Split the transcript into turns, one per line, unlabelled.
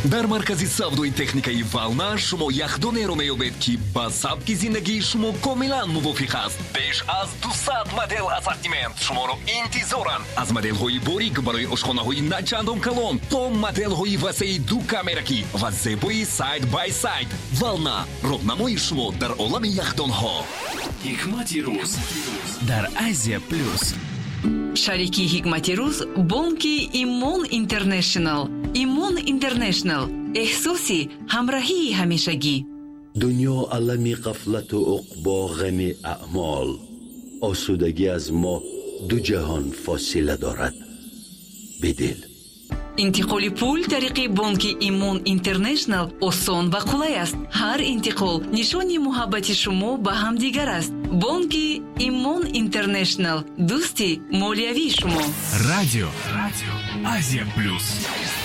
дар маркази савдои техникаи вална шумо яхдонеро меёбед ки ба сабки зиндагии шумо комилан мувофиқ аст. беш аз 200 модел ассортимент шуморо интизоранд. аз моделҳои борик барои ошхонаҳои начандон калон то моделҳои васеи ду камераки ва зебои сайд бай сайд. вална роҳнамои шумо дар олами яхдонҳо.
ҳикмати рӯз дар Азия плюс.
шарики ҳикмати рӯз бонки Имон Интернешнл. Имон Интернешнл эҳсоси ҳамроҳии ҳамешагӣ.
дунё алами ғафлату уқбо ғами аъмол. осудагӣ аз мо ду ҷаҳон фосила дорад. бидил
интиқоли пул тариқи бонки Имон Интернешнл осон ва қулай аст. ҳар интиқол нишони муҳаббати шумо ба ҳамдигар аст. бонки Имон Интернешнл дӯсти молиявии шумо.
радио Азия плюс.